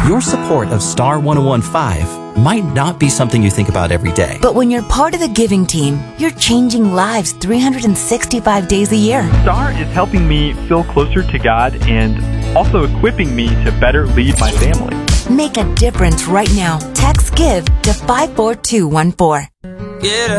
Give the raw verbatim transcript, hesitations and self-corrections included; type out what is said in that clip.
Your support of Star one oh one point five might not be something you think about every day. But when you're part of the giving team, you're changing lives three hundred sixty-five days a year. Star is helping me feel closer to God and also equipping me to better lead my family. Make a difference right now. Text GIVE to five four two one four. Yeah.